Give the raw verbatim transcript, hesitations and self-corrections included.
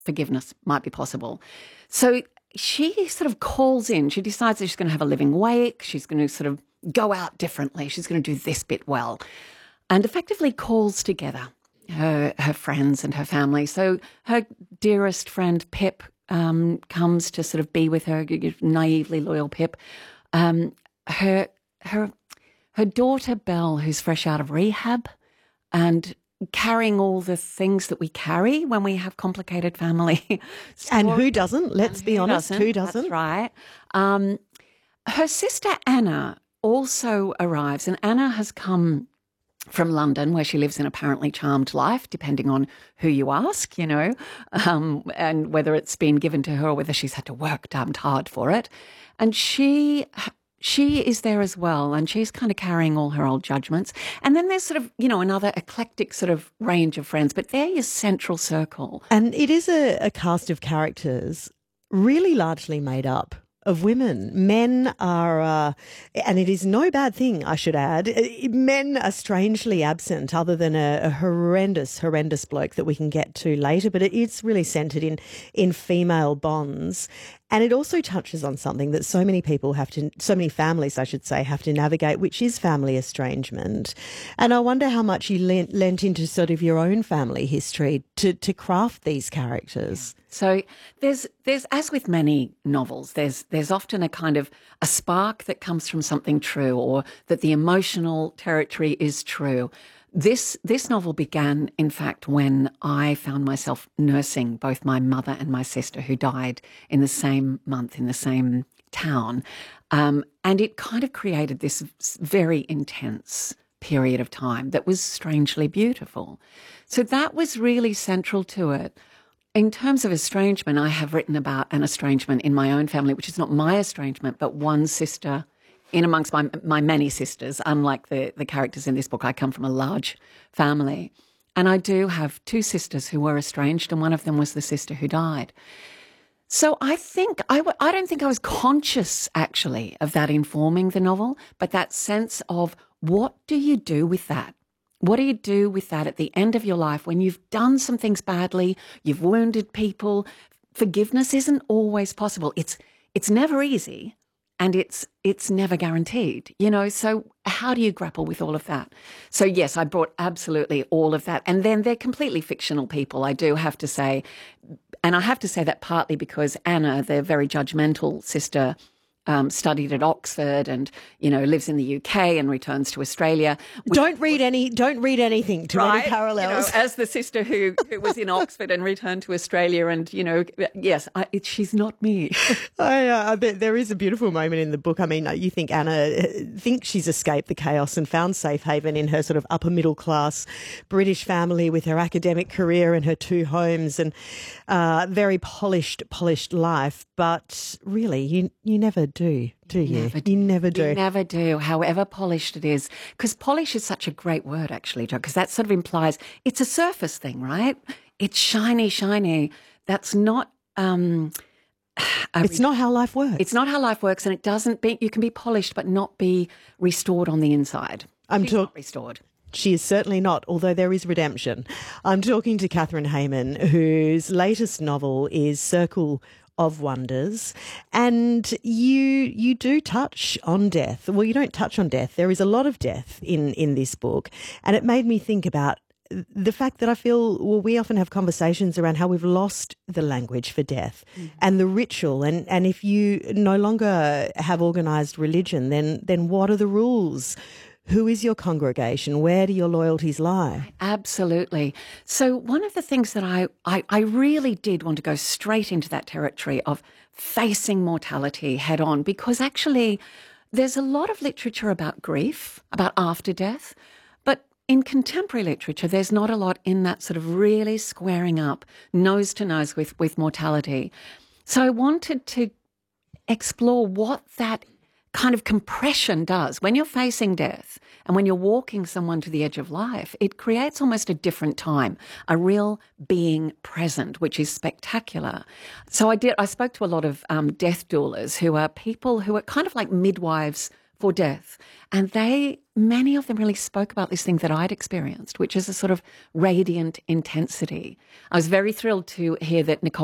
forgiveness might be possible. So she sort of calls in, she decides that she's going to have a living wake, she's going to sort of go out differently, she's going to do this bit well, and effectively calls together her her friends and her family. So her dearest friend Pip um, comes to sort of be with her, naively loyal Pip. Um, her her her daughter Belle, who's fresh out of rehab and carrying all the things that we carry when we have complicated family. And who doesn't? Let's and be who honest, doesn't? who doesn't? That's right. Um, her sister Anna also arrives, and Anna has come from London, where she lives an apparently charmed life, depending on who you ask, you know, um, and whether it's been given to her or whether she's had to work damned hard for it. And she she is there as well, and she's kind of carrying all her old judgments. And then there's sort of, you know, another eclectic sort of range of friends, but they're your central circle. And it is a, a cast of characters really largely made up of women. Men are, uh, and it is no bad thing, I should add, men are strangely absent other than a, a horrendous, horrendous bloke that we can get to later, but it is really centred in, in female bonds. And it also touches on something that so many people have to, so many families, I should say, have to navigate, which is family estrangement. And I wonder how much you lent, lent into sort of your own family history to, to craft these characters. So there's, there's, as with many novels, there's, there's often a kind of a spark that comes from something true, or that the emotional territory is true. This this novel began, in fact, when I found myself nursing both my mother and my sister, who died in the same month in the same town. Um, and it kind of created this very intense period of time that was strangely beautiful. So that was really central to it. In terms of estrangement, I have written about an estrangement in my own family, which is not my estrangement, but one sister in amongst my my many sisters. Unlike the, the characters in this book, I come from a large family. And I do have two sisters who were estranged, and one of them was the sister who died. So I think, I, w- I don't think I was conscious, actually, of that informing the novel, but that sense of what do you do with that? What do you do with that at the end of your life when you've done some things badly, you've wounded people? Forgiveness isn't always possible. It's it's never easy. And it's it's never guaranteed, you know, so how do you grapple with all of that? So, yes, I brought absolutely all of that. And then they're completely fictional people, I do have to say. And I have to say that partly because Anna, the very judgmental sister, um, studied at Oxford and, you know, lives in the U K and returns to Australia. Don't read any, don't read anything to right? any parallels. You know, as the sister who, who was in Oxford and returned to Australia, and, you know, yes, I, it, she's not me. I, uh, I bet there is a beautiful moment in the book. I mean, you think Anna thinks she's escaped the chaos and found safe haven in her sort of upper middle class British family with her academic career and her two homes and uh, very polished, polished life. But really, you you never do, do you? Never do. You never do. You never do, however polished it is. Because polish is such a great word, actually, Jo, because that sort of implies it's a surface thing, right? It's shiny, shiny. That's not... Um, it's not how life works. It's not how life works, and it doesn't be... You can be polished but not be restored on the inside. I'm She's talk- not restored. She is certainly not, although there is redemption. I'm talking to Catherine Hayman, whose latest novel is Circle of Wonders, and you you do touch on death. Well, you don't touch on death. There is a lot of death in, in this book, and it made me think about the fact that I feel, well, we often have conversations around how we've lost the language for death mm. and the ritual, and, and if you no longer have organised religion, then then what are the rules? Who is your congregation? Where do your loyalties lie? Absolutely. So one of the things that I, I, I really did want to go straight into that territory of facing mortality head on, because actually there's a lot of literature about grief, about after death, but in contemporary literature, there's not a lot in that sort of really squaring up nose to nose with, with mortality. So I wanted to explore what that kind of compression does when you're facing death and when you're walking someone to the edge of life. It creates almost a different time, a real being present, which is spectacular. So I did. I spoke to a lot of um, death doulas, who are people who are kind of like midwives for death. And they, many of them really spoke about this thing that I'd experienced, which is a sort of radiant intensity. I was very thrilled to hear that Nicole